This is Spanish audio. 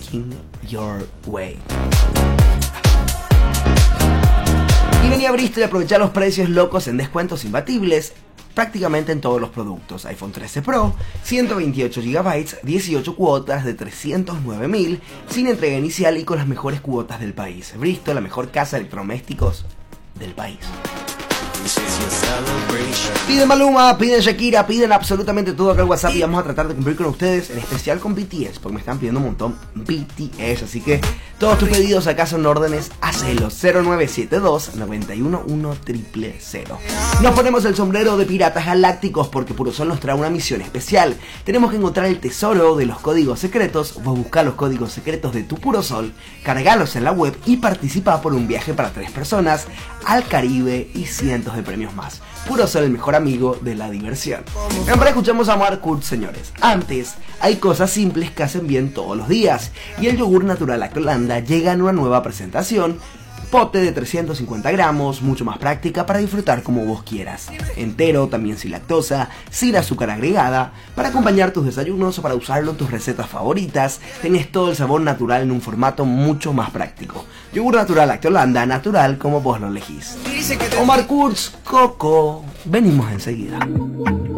Looking Your Way. Y vení a Bristol y aprovechar los precios locos en descuentos imbatibles prácticamente en todos los productos. iPhone 13 Pro, 128 GB, 18 cuotas de 309.000, sin entrega inicial y con las mejores cuotas del país. Bristol, la mejor casa de electrodomésticos del país. Piden Maluma, piden Shakira, piden absolutamente todo acá en WhatsApp y vamos a tratar de cumplir con ustedes, en especial con BTS, porque me están pidiendo un montón BTS, así que todos tus pedidos acá son órdenes, hacelos 0972 911 000. Nos ponemos el sombrero de piratas galácticos porque Purosol nos trae una misión especial. Tenemos que encontrar el tesoro de los códigos secretos, vos buscá los códigos secretos de tu Purosol, cargalos en la web y participa por un viaje para 3 personas al Caribe y cientos de premios más. Purosol, el mejor amigo de la diversión. Ahora escuchamos a Mark Kurt, señores. Antes, hay cosas simples que hacen bien todos los días. Y el yogur natural Lactolanda llega en una nueva presentación. Pote de 350 gramos, mucho más práctica para disfrutar como vos quieras. Entero, también sin lactosa, sin azúcar agregada, para acompañar tus desayunos o para usarlo en tus recetas favoritas. Tenés todo el sabor natural en un formato mucho más práctico. Yogur natural Lactolanda, natural como vos lo elegís. Omar Kurz, Coco. Venimos enseguida.